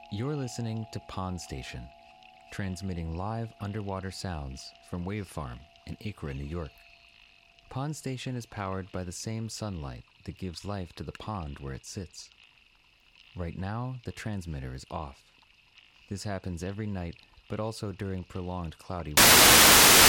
You're listening to Pond Station, transmitting live underwater sounds from Wave Farm in Acra, New York. Pond Station is powered by the same sunlight that gives life to the pond where it sits. Right now, the transmitter is off. This happens every night, but also during prolonged cloudy weather.